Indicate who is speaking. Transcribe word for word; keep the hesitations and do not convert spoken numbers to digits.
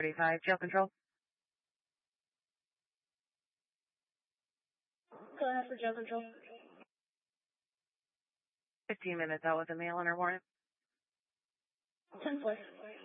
Speaker 1: thirty-five, jail control.
Speaker 2: Go ahead for jail control.
Speaker 1: fifteen minutes out with a mail under warrant.
Speaker 2: ten four.